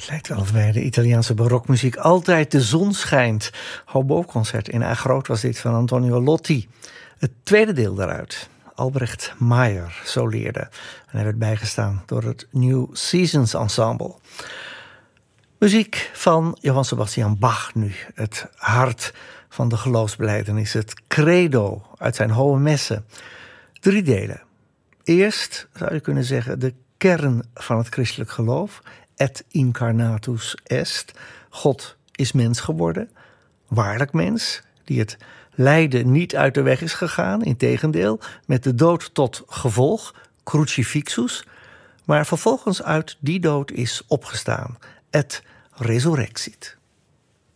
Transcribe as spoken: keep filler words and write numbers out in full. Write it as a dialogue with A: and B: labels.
A: Het lijkt wel of bij de Italiaanse barokmuziek altijd de zon schijnt. Hobo-concert in A groot was dit van Antonio Lotti. Het tweede deel daaruit, Albrecht Meijer, soleerde. En hij werd bijgestaan door het New Seasons Ensemble. Muziek van Johann Sebastian Bach nu. Het hart van de geloofsbelijdenis. Het credo uit zijn hohe messen. Drie delen. Eerst zou je kunnen zeggen de kern van het christelijk geloof. Et incarnatus est. God is mens geworden. Waarlijk mens. Die het lijden niet uit de weg is gegaan. Integendeel, met de dood tot gevolg. Crucifixus. Maar vervolgens uit die dood is opgestaan. Et resurrexit.